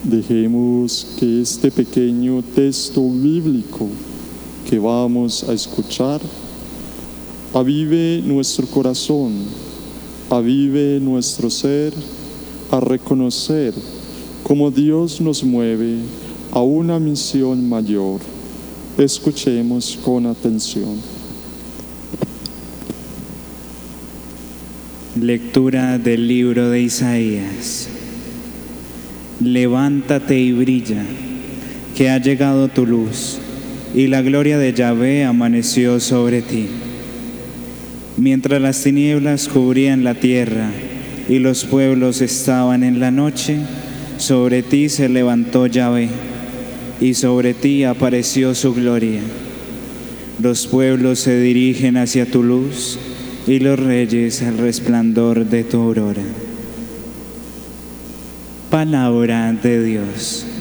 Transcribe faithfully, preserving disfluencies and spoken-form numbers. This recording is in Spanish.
Dejemos que este pequeño texto bíblico que vamos a escuchar avive nuestro corazón, avive nuestro ser a reconocer cómo Dios nos mueve a una misión mayor. Escuchemos con atención. Lectura del libro de Isaías. Levántate y brilla, que ha llegado tu luz, y la gloria de Yahvé amaneció sobre ti. Mientras las tinieblas cubrían la tierra y los pueblos estaban en la noche, sobre ti se levantó Yahvé, y sobre ti apareció su gloria. Los pueblos se dirigen hacia tu luz, y los reyes al resplandor de tu aurora. Palabra de Dios.